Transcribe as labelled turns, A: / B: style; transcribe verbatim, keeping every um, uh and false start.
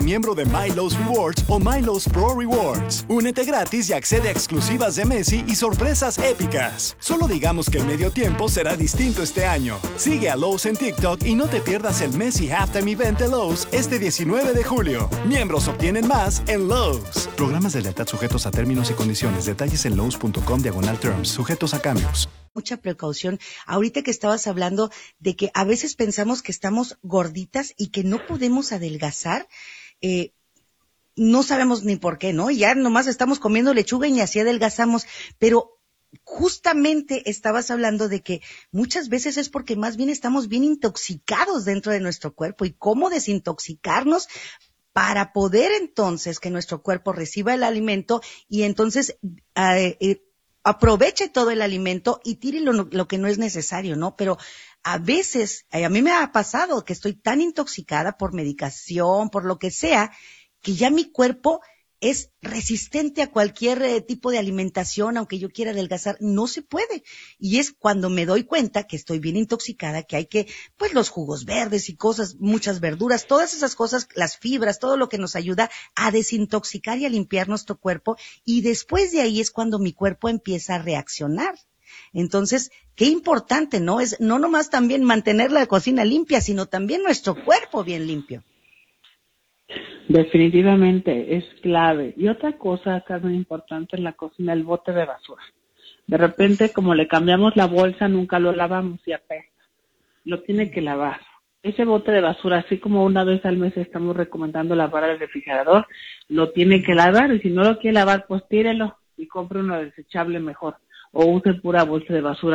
A: miembro de MyLowe's Rewards o MyLowe's Pro Rewards. Únete gratis y accede a exclusivas de Messi y sorpresas épicas. Solo digamos que el medio tiempo será distinto este año. Sigue a Lowe's en TikTok y no te pierdas el Messi Halftime Event de Lowe's este diecinueve de julio. Miembros obtienen más en Lowe's. Programas de lealtad sujetos a términos y condiciones. Detalles en lowes punto com diagonal terms. Sujetos a cambios.
B: Mucha precaución. Ahorita que estabas hablando de que a veces pensamos que estamos gorditas y que no podemos adelgazar, eh, no sabemos ni por qué, ¿no? Ya nomás estamos comiendo lechuga y ni así adelgazamos, pero justamente estabas hablando de que muchas veces es porque más bien estamos bien intoxicados dentro de nuestro cuerpo y cómo desintoxicarnos para poder entonces que nuestro cuerpo reciba el alimento y entonces eh, eh, aproveche todo el alimento y tire lo, lo que no es necesario, ¿no? Pero a veces, a mí me ha pasado que estoy tan intoxicada por medicación, por lo que sea, que ya mi cuerpo es resistente a cualquier eh, tipo de alimentación, aunque yo quiera adelgazar, no se puede. Y es cuando me doy cuenta que estoy bien intoxicada, que hay que, pues los jugos verdes y cosas, muchas verduras, todas esas cosas, las fibras, todo lo que nos ayuda a desintoxicar y a limpiar nuestro cuerpo. Y después de ahí es cuando mi cuerpo empieza a reaccionar. Entonces, qué importante, ¿no? Es no nomás también mantener la cocina limpia, sino también nuestro cuerpo bien limpio.
C: Definitivamente, es clave. Y otra cosa, Carmen, importante en la cocina, el bote de basura. De repente, como le cambiamos la bolsa, nunca lo lavamos y apesta. Lo tiene que lavar. Ese bote de basura, así como una vez al mes estamos recomendando lavar el refrigerador, lo tiene que lavar. Y si no lo quiere lavar, pues tírelo y compre uno desechable mejor. O use pura bolsa de basura.